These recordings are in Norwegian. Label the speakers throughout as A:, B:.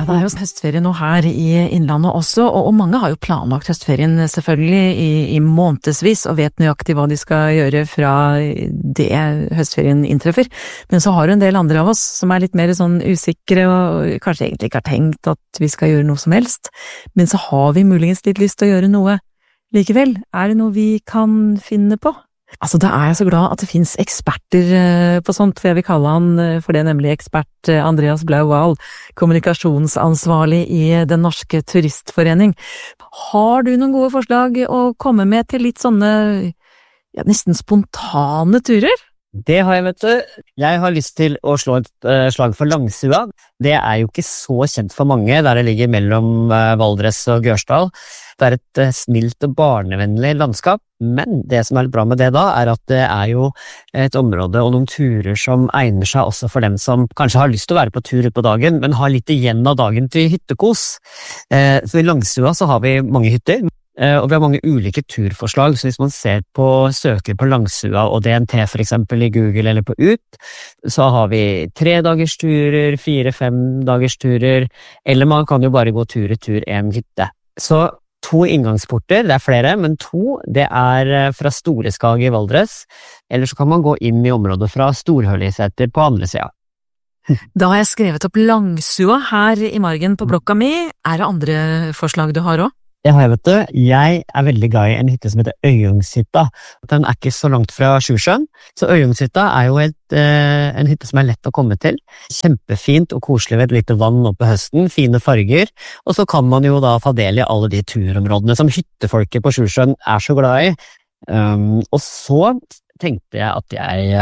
A: Ja, det jo høstferie nå her i Innlandet også, og mange har jo planlagt høstferien selvfølgelig i månedsvis og vet nøyaktig hva de skal gjøre fra det høstferien inntreffer. Men så har jo en del andre av oss som litt mer sånn usikre og kanskje egentlig ikke har tenkt at vi skal gjøre noe som helst. Men så har vi muligens litt lyst til å gjøre noe likevel. Det noe vi kan finne på? Altså, da jeg så glad at det finnes eksperter på sånt, for jeg vil kalle han for det, nemlig ekspert Andreas Blau-Wahl, kommunikasjonsansvarlig i Den Norske Turistforening. Har du noen gode forslag å komme med til litt sånne, ja, nesten spontane turer?
B: Det har jeg, vet du. Jeg har lyst til å slå et slag for Langsua. Det jo ikke så kjent for mange, der det ligger mellom Valdres og Gørsdal. Det et snilt og barnevennlig landskap, men det som litt bra med det da, at det jo et område og noen turer som egner seg også for dem som kanskje har lyst til å være på tur ut på dagen, men har litt igjen av dagen til hyttekos. Så i Langsua så har vi mange hytter, og vi har mange ulike turforslag, så hvis man søker på Langsua og DNT for eksempel i Google eller på Ut, så har vi 3-dagersturer, 4-5-dagersturer, eller man kan jo bare gå tur i tur en hytte. Så 2 inngangsporter, det flere, men 2, det fra Storeskag i Valdres, eller så kan man gå inn i området fra Storhøliseter på andre siden.
A: Da har jeg skrevet opp Langsua her i margen på blokka mi. Det andre forslag du har også?
B: Det har jeg, vet du. Jeg veldig glad i en hytte som heter Øyungshytta. Den ikke så langt fra Sjusjøen, så Øyungshytta jo en hytte som lett å komme til. Kjempefint og koselig ved et lite vann oppe på høsten, fine farger, og så kan man jo da ta del i alle de turområdene som hyttefolket på Sjusjøen så glad i. Og så tenkte jeg at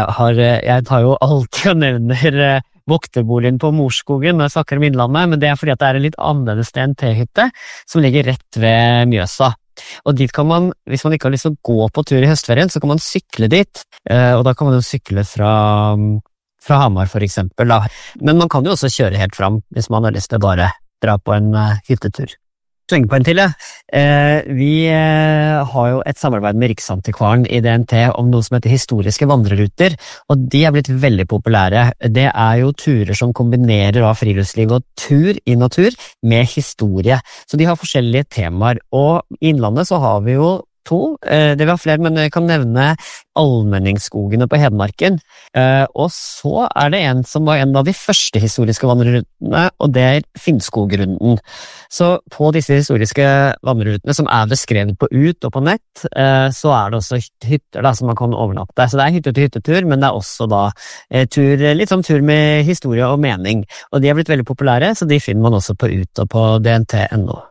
B: jeg tar jo alltid og nevner vokterboligen på Morskogen når jeg snakker om Innlandet, men det fordi at det en litt annerledes DNT-hytte som ligger rett ved Mjøsa. Og dit kan man, hvis man ikke har lyst til å gå på tur i høstferien, så kan man sykle dit, og da kan man jo sykle fra Hamar for eksempel da. Men man kan jo også kjøre helt fram hvis man har lyst til å bare dra på en hyttetur. Slenge på en til, Vi har jo et samarbeid med Riksantikvaren i DNT om noe som heter historiske vandreruter, og de blitt veldig populære. Det jo turer som kombinerer av friluftsliv og tur i natur med historie. Så de har forskjellige temaer, og i Innlandet så har vi jo 2, det vi har flere, men jeg kan nevne Almenningsskogene på Hedmarken, og så det en som var en av de første historiske vandrerutene, og det Finnskogrunden. Så på disse historiske vandrerutene som beskrevet på Ut og på nett, så det også hytter da, som man kan overnatte. Så det hytte til hyttetur, men det også da litt sånn tur med historie og mening, og de blitt veldig populære, så de finner man også på Ut og på DNT.no.